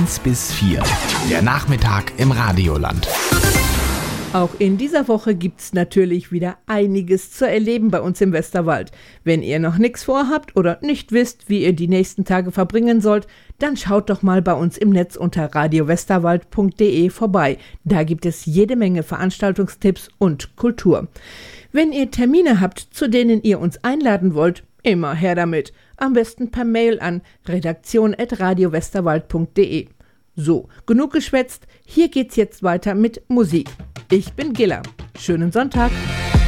1 bis 4. Der Nachmittag im Radioland. Auch in dieser Woche gibt's natürlich wieder einiges zu erleben bei uns im Westerwald. Wenn ihr noch nichts vorhabt oder nicht wisst, wie ihr die nächsten Tage verbringen sollt, dann schaut doch mal bei uns im Netz unter radiowesterwald.de vorbei. Da gibt es jede Menge Veranstaltungstipps und Kultur. Wenn ihr Termine habt, zu denen ihr uns einladen wollt, immer her damit. Am besten per Mail an redaktion@radiowesterwald.de. So, genug geschwätzt. Hier geht's jetzt weiter mit Musik. Ich bin Gilla. Schönen Sonntag.